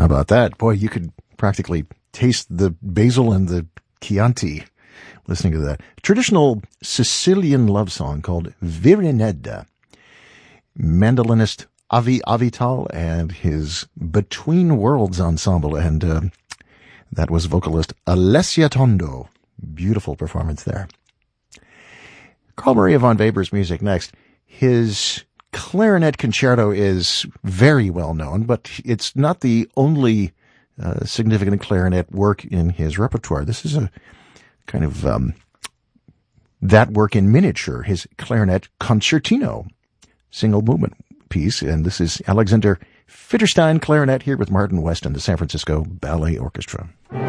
How about that? Boy, you could practically taste the basil and the Chianti listening to that. Traditional Sicilian love song called Virinedda. Mandolinist Avi Avital and his Between Worlds Ensemble, and that was vocalist Alessia Tondo. Beautiful performance there. Carl Maria von Weber's music next. His clarinet concerto is very well known, but it's not the only significant clarinet work in his repertoire. This is a kind of that work in miniature, his clarinet concertino, single movement piece, and this is Alexander Fitterstein clarinet here with Martin West and the San Francisco Ballet Orchestra.